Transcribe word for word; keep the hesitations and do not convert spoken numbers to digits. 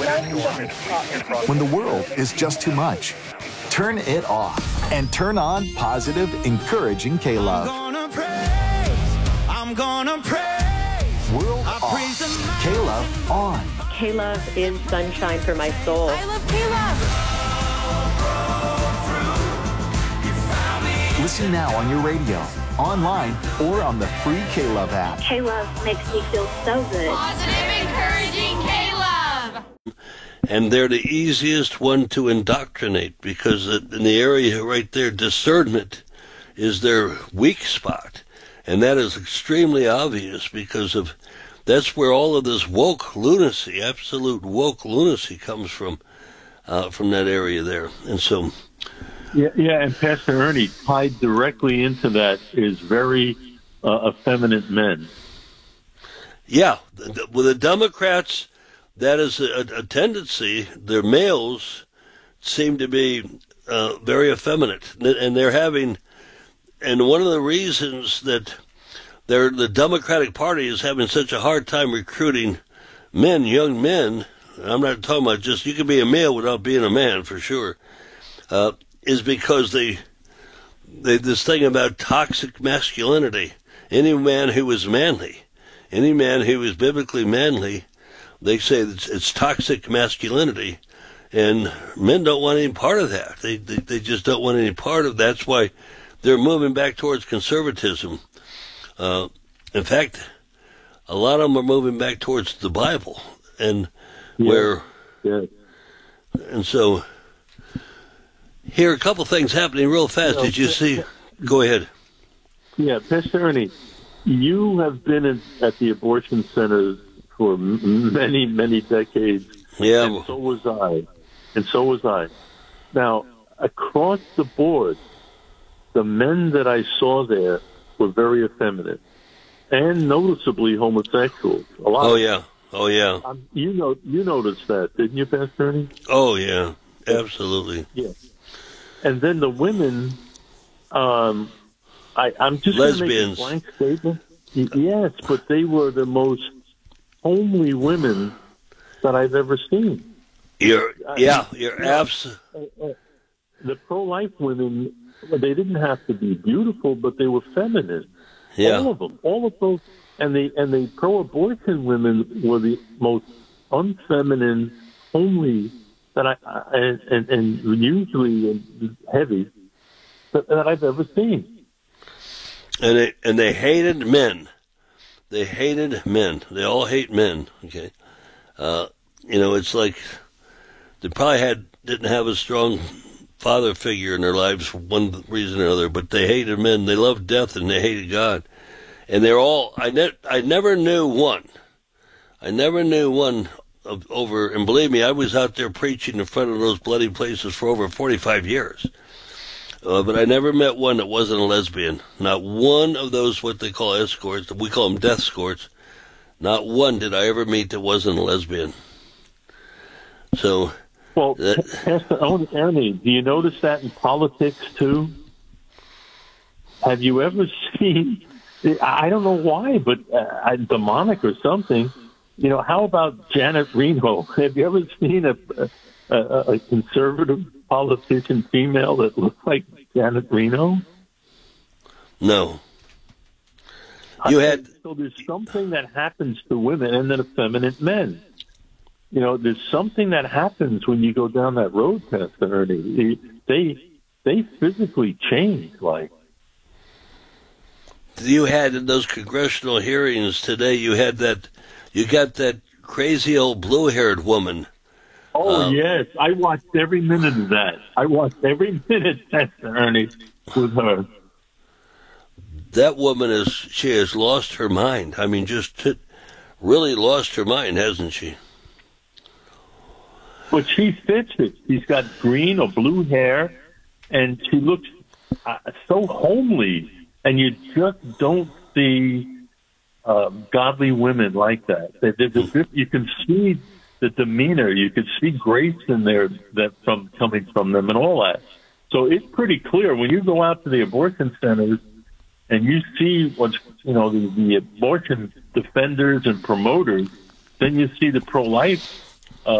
When the world is just too much, turn it off and turn on positive, encouraging K-Love. I'm gonna praise, I'm gonna praise. World off, K-Love on. K-Love is sunshine for my soul. I love K-Love. Listen now on your radio, online, or on the free K-Love app. K-Love makes me feel so good. Positive, encouraging K-Love. And they're the easiest one to indoctrinate because in the area right there, discernment is their weak spot. And that is extremely obvious because of that's where all of this woke lunacy, absolute woke lunacy comes from, uh, from that area there. And so... Yeah, yeah, and Pastor Ernie, tied directly into that is very uh, effeminate men. Yeah, with the Democrats, that is a, a tendency. Their males seem to be uh, very effeminate, and they're having. And one of the reasons that they're, the Democratic Party is having such a hard time recruiting men, young men. I'm not talking about just you can be a male without being a man for sure. Uh, is because they, they, this thing about toxic masculinity. Any man who is manly, any man who is biblically manly, they say it's, it's toxic masculinity, and men don't want any part of that. They, they they just don't want any part of that. That's why they're moving back towards conservatism. Uh, in fact, a lot of them are moving back towards the Bible, and yeah. where, yeah. and so. Here, a couple things happening real fast. Did you see? Go ahead. Yeah, Pastor Ernie, you have been in, at the abortion centers for m- many, many decades. Yeah. And so was I. And so was I. Now, across the board, the men that I saw there were very effeminate and noticeably homosexual. A lot. Oh, of yeah. Oh, yeah. Um, you know, you noticed that, didn't you, Pastor Ernie? Oh, yeah. Absolutely. Yeah. And then the women, um, I, I'm just lesbians. Gonna make a blank statement. Yes, but they were the most homely women that I've ever seen. You're, yeah, you're absolutely. The pro-life women, they didn't have to be beautiful, but they were feminine. Yeah. All of them, all of those, and the and the pro-abortion women were the most unfeminine, homely. That I, I and, and usually heavy that, that I've ever seen, and they and they hated men. They hated men. They all hate men. Okay, uh, you know it's like they probably had didn't have a strong father figure in their lives for one reason or another, but they hated men. They loved death and they hated God, and they're all. I ne- I never knew one. I never knew one. Of, over and believe me, I was out there preaching in front of those bloody places for over forty-five years. Uh, but I never met one that wasn't a lesbian. Not one of those what they call escorts, we call them death escorts. Not one did I ever meet that wasn't a lesbian. So, well, that, Pastor Ernie, do you notice that in politics too? Have you ever seen? I don't know why, but uh, demonic or something. You know, how about Janet Reno? Have you ever seen a, a, a conservative politician female that looks like Janet Reno? No. You had so there's something that happens to women and then effeminate men. You know, there's something that happens when you go down that road, Pastor Ernie. They they physically change, like. You had in those congressional hearings today. You had that. You got that crazy old blue-haired woman. Oh, um, yes. I watched every minute of that. I watched every minute, Pastor Ernie, with her. That woman is, she has lost her mind. I mean, just t- really lost her mind, hasn't she? But she fits it. She's got green or blue hair, and she looks uh, so homely, and you just don't see... Uh, godly women like that. They, they, they, you can see the demeanor. You can see grace in there that from coming from them and all that. So it's pretty clear when you go out to the abortion centers and you see what's you know the, the abortion defenders and promoters. Then you see the pro-life